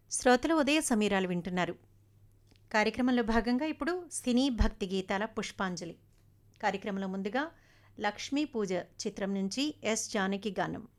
శ్రోతలు ఉదయ సమీరాలు వింటున్నారు. కార్యక్రమంలో భాగంగా ఇప్పుడు సినీ భక్తి గీతాల పుష్పాంజలి. కార్యక్రమంలో ముందుగా లక్ష్మీ పూజ చిత్రం నుంచి ఎస్ జానకి గానం.